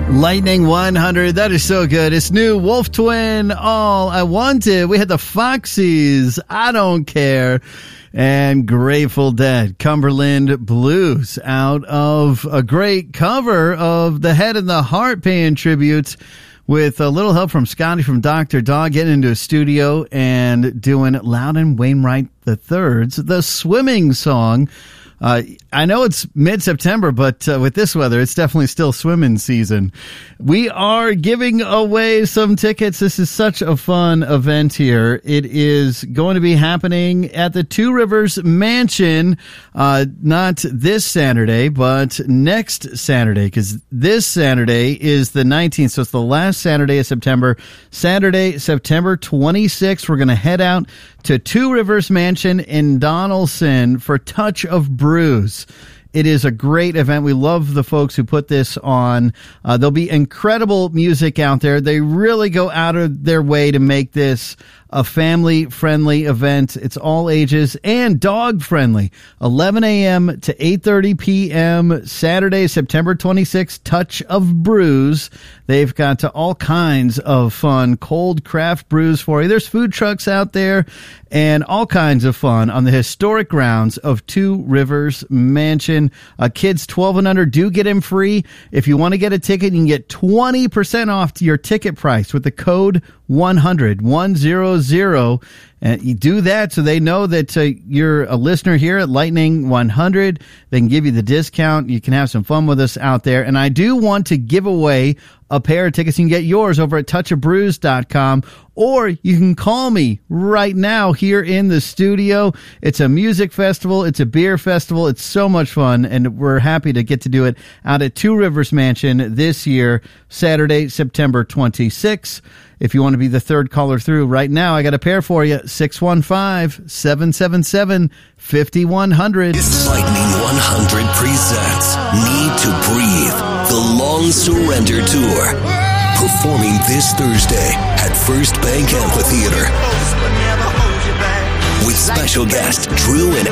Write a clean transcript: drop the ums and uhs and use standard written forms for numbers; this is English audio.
Lightning 100, that is so good. It's new, Wolf Twin, All I Wanted. We had the Foxies, I Don't Care, and Grateful Dead, Cumberland Blues, out of a great cover of The Head and the Heart, paying tribute with a little help from Scotty from Dr. Dog, getting into a studio and doing Loudon Wainwright III's The Swimming Song. I know it's mid-September, but with this weather, it's definitely still swimming season. We are giving away some tickets. This is such a fun event here. It is going to be happening at the Two Rivers Mansion, not this Saturday, but next Saturday, because this Saturday is the 19th, so it's the last Saturday of September. Saturday, September 26th, we're going to head out to Two Rivers Mansion in Donaldson for Touch of Brews. It is a great event. We love the folks who put this on. There'll be incredible music out there. They really go out of their way to make this a family-friendly event. It's all ages and dog-friendly. 11 a.m. to 8:30 p.m. Saturday, September 26th, Touch of Brews. They've got all kinds of fun cold craft brews for you. There's food trucks out there and all kinds of fun on the historic grounds of Two Rivers Mansion. Kids 12 and under do get in free. If you want to get a ticket, you can get 20% off to your ticket price with the code 100. And you do that so they know that you're a listener here at Lightning 100. They can give you the discount. You can have some fun with us out there. And I do want to give away a pair of tickets. You can get yours over at touchofbrews.com, or you can call me right now here in the studio. It's a music festival. It's a beer festival. It's so much fun, and we're happy to get to do it out at Two Rivers Mansion this year, Saturday, September 26th. If you want to be the third caller through right now, I got a pair for you, 615-777-5100. Lightning 100 presents Need to Breathe, the Long Surrender Tour. Performing this Thursday at First Bank Amphitheater. With special guest Drew and